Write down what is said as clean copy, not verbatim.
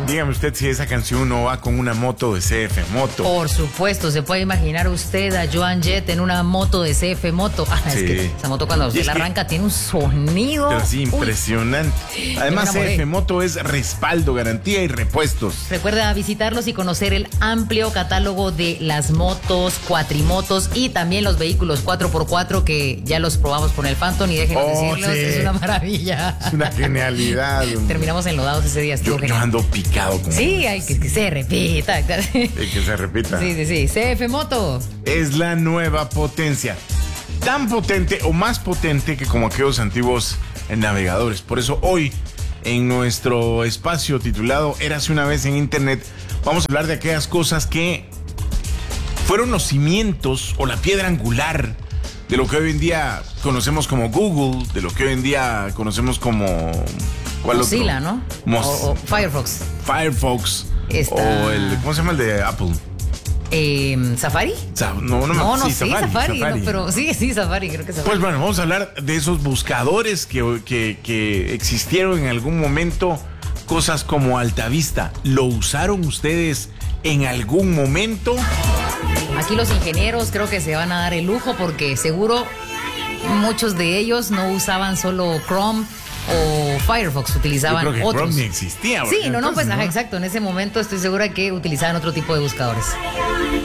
Dígame usted si esa canción no va con una moto de CF Moto. Por supuesto, se puede imaginar usted a Joan Jett en una moto de CF Moto. Es que esa moto cuando usted la arranca tiene un sonido. Pero sí, impresionante. Además, CF Moto es respaldo, garantía y repuestos. Recuerda visitarlos y conocer el amplio catálogo de las motos, cuatrimotos y también los vehículos 4x4 que ya los probamos con el Phantom y déjenos decirlos, es una maravilla. Es una genialidad. Terminamos enlodados ese día. Yo ando picado. Sí, hay que se repita. Que se repita. Sí. CF Moto. Es la nueva potencia. Tan potente o más potente que como aquellos antiguos navegadores. Por eso hoy, en nuestro espacio titulado Érase una vez en Internet, vamos a hablar de aquellas cosas que fueron los cimientos o la piedra angular de lo que hoy en día conocemos como Google, de lo que hoy en día conocemos como... ¿Cuál Mozilla, otro? ¿no? O Firefox. Firefox. O el... ¿Cómo se llama el de Apple? ¿Safari? No, Safari. No, pero sí, Safari, creo que Safari. Pues bueno, vamos a hablar de esos buscadores que existieron en algún momento, cosas como Altavista. ¿Lo usaron ustedes en algún momento? Aquí los ingenieros creo que se van a dar el lujo porque seguro muchos de ellos no usaban solo Chrome o Firefox, utilizaban Yo creo que otros. Chrome ni existía. Sí, exacto. En ese momento estoy segura que utilizaban otro tipo de buscadores.